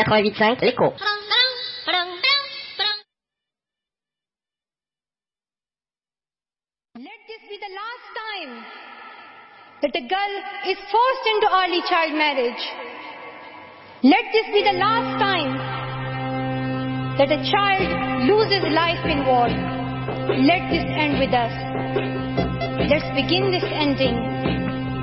88.5 l'écho. Let this be the last time that a girl is forced into early child marriage. Let this be the last time that a child loses life in war. Let this end with us. Let's begin this ending